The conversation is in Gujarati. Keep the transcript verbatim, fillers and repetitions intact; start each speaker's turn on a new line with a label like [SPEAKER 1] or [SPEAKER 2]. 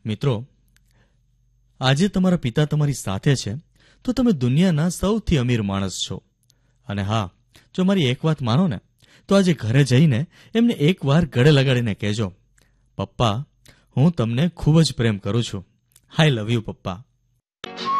[SPEAKER 1] મિત્રો, આજે તમારા પિતા તમારી સાથે છે તો તમે દુનિયાના સૌથી અમીર માણસ છો. અને હા, જો મારી એક વાત માનો ને તો આજે ઘરે જઈને એમને એકવાર ગળે લગાડીને કહેજો, પપ્પા, હું તમને ખૂબ જ પ્રેમ કરું છું. આઈ લવ યુ પપ્પા.